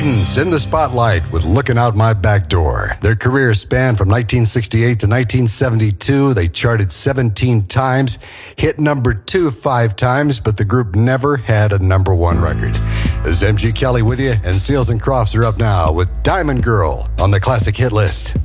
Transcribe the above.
Creedence in the spotlight with Looking Out My Back Door. Their career spanned from 1968 to 1972. They charted 17 times, hit number 2 5 times, but the group never had a number 1 record. This is MG Kelly with you, and Seals and Crofts are up now with Diamond Girl on the Classic Hit List.